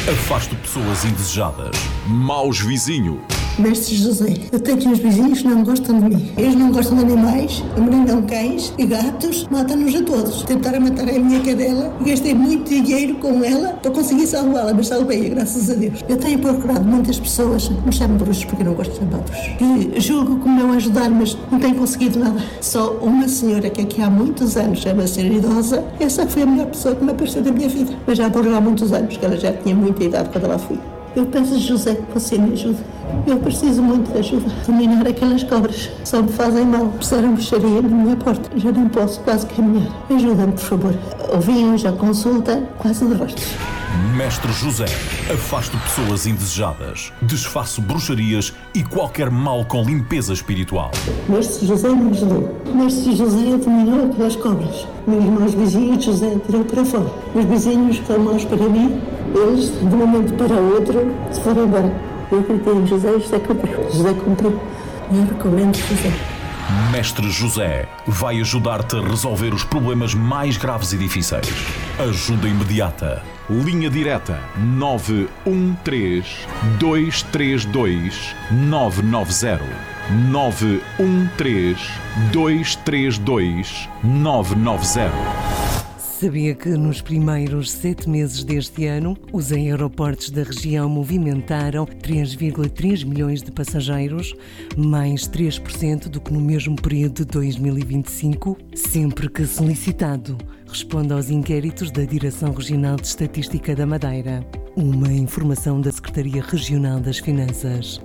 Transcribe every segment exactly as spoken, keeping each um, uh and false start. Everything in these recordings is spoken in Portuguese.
Afaste pessoas indesejadas. Maus vizinhos. Mestre José, eu tenho uns vizinhos que não gostam de mim. Eles não gostam de animais, envenenam cães e gatos, matam-nos a todos. Tentaram matar a minha cadela, gastei muito dinheiro com ela para conseguir salvá-la, mas salvei-a, graças a Deus. Eu tenho procurado muitas pessoas, me chamam bruxos porque eu não gosto de chamar bruxos, e julgo que me vão ajudar, mas não tenho conseguido nada. Só uma senhora que aqui há muitos anos, é uma senhora idosa, essa foi a melhor pessoa que me apareceu na minha vida. Mas já morreu há muitos anos, que ela já tinha muita idade quando ela foi. Eu peço, José, que você me ajude. Eu preciso muito de ajuda. Dominar aquelas cobras. Só me fazem mal. Puseram bruxaria na minha porta. Já não posso quase caminhar. Ajuda-me, por favor. Ouvi hoje a consulta, quase de rostos. Mestre José, afaste pessoas indesejadas, desfaço bruxarias e qualquer mal com limpeza espiritual. Mestre José me ajudou. Mestre José dominou aquelas cobras. Meus irmãos vizinhos, José tirou para fora. Os vizinhos foram maus para mim. Eles, de um momento para o outro, se foram embora. Eu acreditei em José e José cumpriu. José cumpriu. Eu recomendo José. Mestre José vai ajudar-te a resolver os problemas mais graves e difíceis. Ajuda imediata. Linha direta nove um três, dois três dois, nove nove zero. nove um três, dois três dois, nove nove zero. Sabia que nos primeiros sete meses deste ano, os aeroportos da região movimentaram três vírgula três milhões de passageiros, mais três por cento do que no mesmo período de dois mil e vinte e cinco? Sempre que solicitado, responde aos inquéritos da Direção Regional de Estatística da Madeira. Uma informação da Secretaria Regional das Finanças.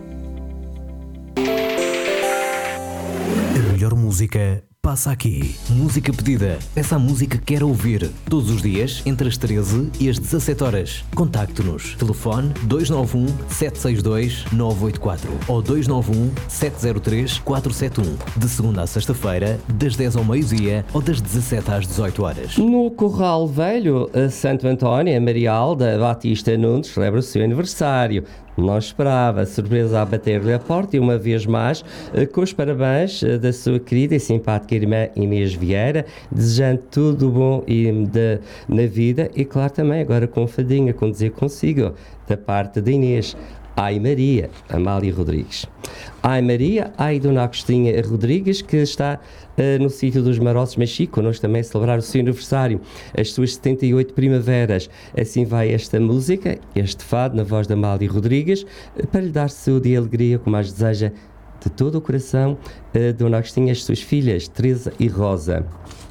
A melhor música passa aqui. Música pedida. Essa música que quer ouvir. Todos os dias, entre as treze e as dezassete horas. Contacte-nos. Telefone dois nove um, sete seis dois, nove oito quatro ou dois nove um, sete zero três, quatro sete um. De segunda a sexta-feira, das dez ao meio-dia ou das dezassete às dezoito horas. No Corral Velho, Santo António, a Maria Alda Batista Nunes celebra o seu aniversário. Não esperava, surpresa a bater-lhe a porta e uma vez mais, com os parabéns da sua querida e simpática irmã Inês Vieira, desejando tudo o bom e de, na vida e claro também agora com fadinha, com dizer consigo, da parte de Inês. Ai Maria, Amália Rodrigues. Ai Maria, ai Dona Agostinha Rodrigues, que está uh, no sítio dos Maroços Machico, connosco também a celebrar o seu aniversário, as suas setenta e oito primaveras. Assim vai esta música, este fado, na voz da Amália Rodrigues, uh, para lhe dar saúde e alegria, como as deseja de todo o coração, uh, Dona Agostinha, as suas filhas, Teresa e Rosa.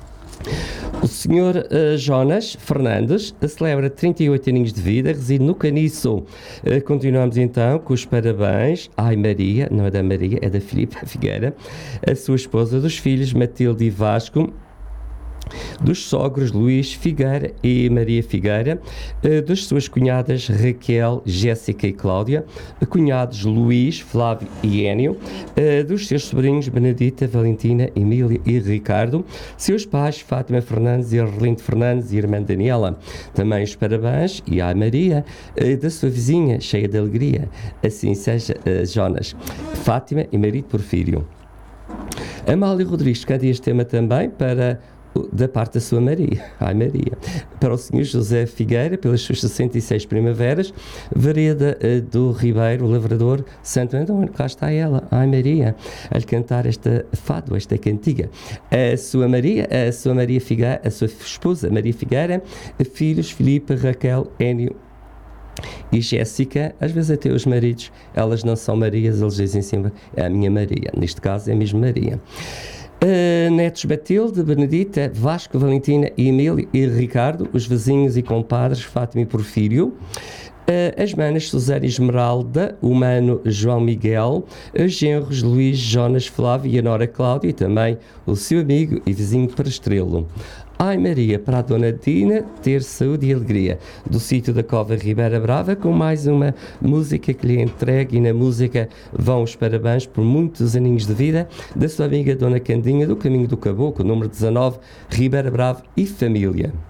O senhor uh, Jonas Fernandes celebra trinta e oito aninhos de vida, reside no Caniço. Uh, continuamos então com os parabéns. Ai Maria, não é da Maria, é da Filipa Figueira, a sua esposa, dos filhos Matilde e Vasco, dos sogros Luís Figueira e Maria Figueira, das suas cunhadas Raquel, Jéssica e Cláudia, cunhados Luís, Flávio e Énio, dos seus sobrinhos Benedita, Valentina, Emília e Ricardo, seus pais Fátima Fernandes e Arlindo Fernandes e irmã Daniela. Também os parabéns e à Maria, da sua vizinha, cheia de alegria. Assim seja, Jonas, Fátima e marido Porfírio. Amália Rodrigues canta este tema também para da parte da sua Maria, ai Maria, para o senhor José Figueira, pelas suas sessenta e seis primaveras, vereda uh, do Ribeiro, Lavrador, Santo Antônio, cá está ela, ai Maria, a lhe cantar esta fado, esta cantiga. A sua Maria, a sua Maria Figueira, a sua esposa Maria Figueira, filhos Filipe, Raquel, Énio e Jéssica, às vezes até os maridos, elas não são Marias, eles dizem sempre, é a minha Maria, neste caso é mesmo Maria. Uh, netos Batilde, Benedita, Vasco, Valentina, Emílio e Ricardo, os vizinhos e compadres Fátima e Porfírio, uh, as manas Suzana e Esmeralda, o mano João Miguel, os genros Luís, Jonas, Flávio e a nora Cláudia e também o seu amigo e vizinho Perestrelo. Ai Maria, para a Dona Dina ter saúde e alegria, do sítio da Cova Ribeira Brava, com mais uma música que lhe entregue, e na música vão os parabéns por muitos aninhos de vida da sua amiga Dona Candinha, do Caminho do Caboclo, número dezanove, Ribeira Brava e família.